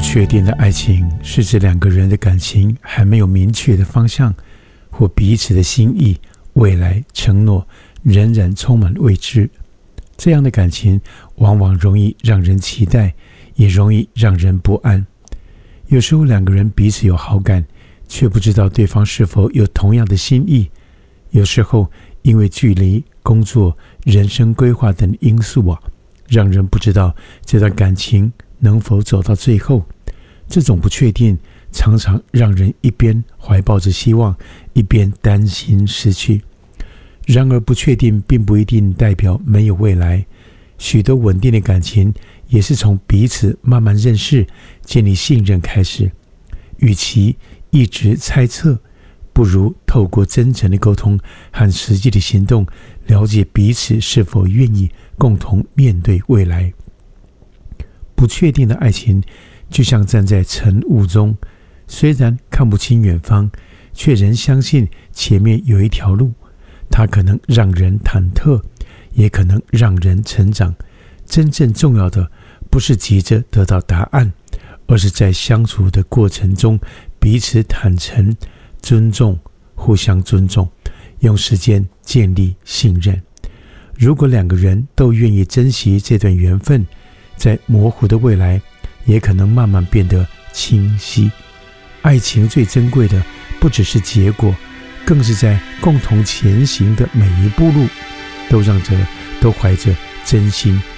确定的爱情是指两个人的感情还没有明确的方向，或彼此的心意、未来承诺仍然充满未知。这样的感情往往容易让人期待，也容易让人不安。有时候两个人彼此有好感，却不知道对方是否有同样的心意。有时候因为距离、工作、人生规划等因素让人不知道这段感情能否走到最后。这种不确定常常让人一边怀抱着希望，一边担心失去。然而不确定并不一定代表没有未来，许多稳定的感情也是从彼此慢慢认识、建立信任开始。与其一直猜测，不如透过真诚的沟通和实际的行动，了解彼此是否愿意共同面对未来。不确定的爱情就像站在晨雾中，虽然看不清远方，却仍相信前面有一条路。它可能让人忐忑，也可能让人成长。真正重要的不是急着得到答案，而是在相处的过程中彼此坦诚、尊重，互相尊重，用时间建立信任。如果两个人都愿意珍惜这段缘分，在模糊的未来也可能慢慢变得清晰。爱情最珍贵的不只是结果，更是在共同前行的每一步路，都怀着真心